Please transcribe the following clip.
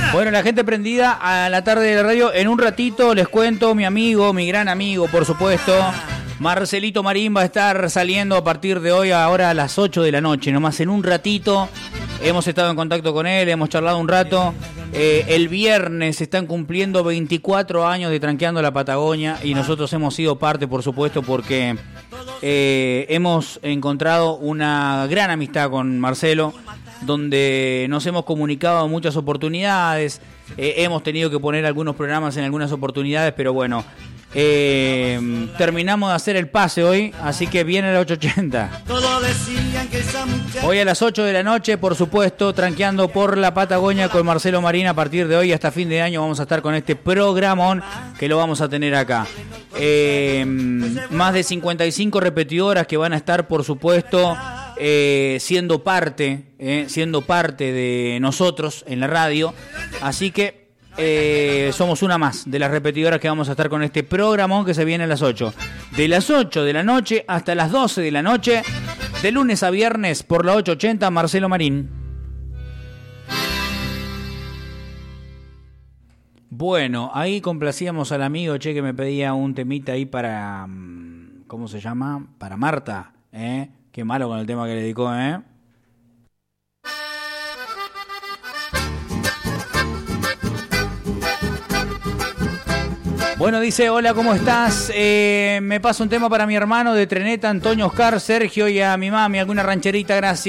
Bueno, la gente prendida a la tarde de la radio. En un ratito les cuento, mi amigo, mi gran amigo, por supuesto, Marcelito Marín va a estar saliendo a partir de hoy, ahora a las 8 de la noche, nomás en un ratito. Hemos estado en contacto con él, hemos charlado un rato. El viernes se están cumpliendo 24 años de Tranqueando la Patagonia y nosotros hemos sido parte, por supuesto, porque hemos encontrado una gran amistad con Marcelo, donde nos hemos comunicado en muchas oportunidades. Hemos tenido que poner algunos programas en algunas oportunidades, pero bueno, terminamos de hacer el pase hoy, así que viene el 880. Hoy a las 8 de la noche, por supuesto, Tranqueando por la Patagonia con Marcelo Marín. A partir de hoy hasta fin de año vamos a estar con este programón que lo vamos a tener acá. Más de 55 repetidoras que van a estar, por supuesto, siendo parte de nosotros en la radio. Así que somos una más de las repetidoras que vamos a estar con este programón que se viene a las 8. De las 8 de la noche hasta las 12 de la noche, de lunes a viernes por la 880, Marcelo Marín. Bueno, ahí complacíamos al amigo, que me pedía un temita ahí para, ¿cómo se llama? Para Marta, Qué malo con el tema que le dedicó, Bueno, dice, hola, ¿cómo estás? Me pasa un tema para mi hermano de Treneta, Antonio Oscar, Sergio, y a mi mami, alguna rancherita, gracias.